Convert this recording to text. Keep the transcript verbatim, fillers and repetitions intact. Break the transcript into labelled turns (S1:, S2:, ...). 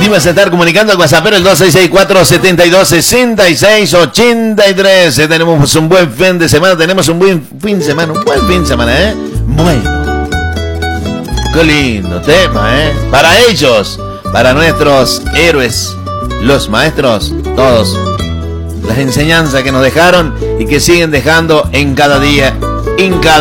S1: Vas a estar comunicando al WhatsApp el dos seis seis cuatro siete dos seis seis ocho tres. Tenemos un buen fin de semana, tenemos un buen fin de semana, un buen fin de semana, ¿eh? Bueno, qué lindo tema, ¿eh? Para ellos, para nuestros héroes, los maestros, todos, las enseñanzas que nos dejaron y que siguen dejando en cada día, en cada